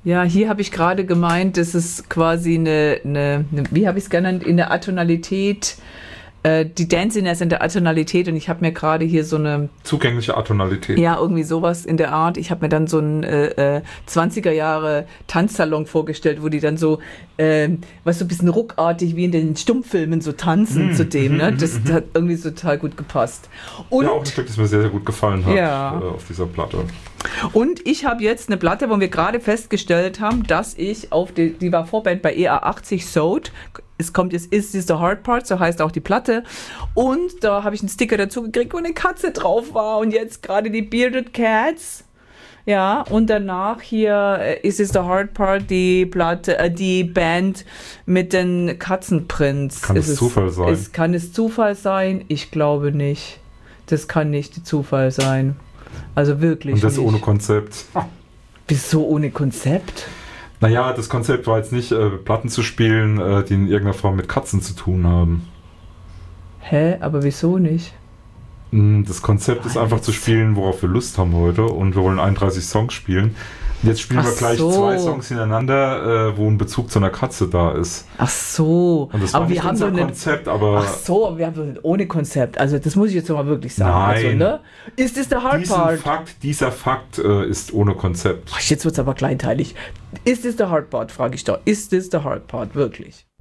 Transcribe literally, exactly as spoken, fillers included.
Ja, hier habe ich gerade gemeint, das ist quasi eine, eine, eine wie habe ich es genannt, in der Atonalität, äh, die Danciness in der Atonalität, und ich habe mir gerade hier so eine... Zugängliche Atonalität. Ja, irgendwie sowas in der Art. Ich habe mir dann so einen äh, äh, zwanziger Jahre Tanzsalon vorgestellt, wo die dann so, äh, was so ein bisschen ruckartig wie in den Stummfilmen so tanzen Mm, zu dem, mhm, ne? mhm, Das mhm. hat irgendwie so total gut gepasst. Und Ja, auch ein Stück, das mir sehr, sehr gut gefallen hat Ja. äh, auf dieser Platte. Und ich habe jetzt eine Platte, wo wir gerade festgestellt haben, dass ich auf die, die war Vorband bei E A achtzig Sold. Es kommt jetzt Is This the Hard Part, so heißt auch die Platte. Und da habe ich einen Sticker dazu gekriegt, wo eine Katze drauf war. Und jetzt gerade die Bearded Cats. Ja, und danach hier äh, Is This the Hard Part, die Platte, äh, die Band mit den Katzenprints. Kann es Zufall sein? Es, kann es Zufall sein? Ich glaube nicht. Das kann nicht Zufall sein. Also wirklich Und das nicht. ohne Konzept. Wieso ohne Konzept? Naja, das Konzept war jetzt nicht, äh, Platten zu spielen, äh, die in irgendeiner Form mit Katzen zu tun haben. Hä? Aber wieso nicht? Mm, Das Konzept ist einfach zu spielen, worauf wir Lust haben heute. Und wir wollen einunddreißig Songs spielen. Und jetzt spielen Ach wir gleich so. zwei Songs hintereinander, äh, wo ein Bezug zu einer Katze da ist. Ach so. Und das aber war wir nicht haben unser doch eine... Konzept, aber Ach so, aber wir haben doch nicht ohne Konzept. Also das muss ich jetzt noch mal wirklich sagen. Nein. Also, ne? Ist das der Hard diesen Part? Fakt, dieser Fakt äh, ist ohne Konzept. Ach, jetzt wird es aber kleinteilig. Ist das der Hard Part, frage ich doch. Ist das der Hard Part, wirklich?